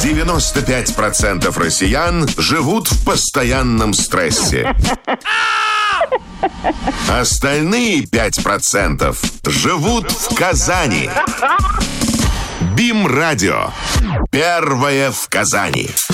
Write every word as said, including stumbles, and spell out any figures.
девяносто пять процентов россиян живут в постоянном стрессе. Остальные пять процентов живут в Казани. БИМ-радио. Первое в Казани.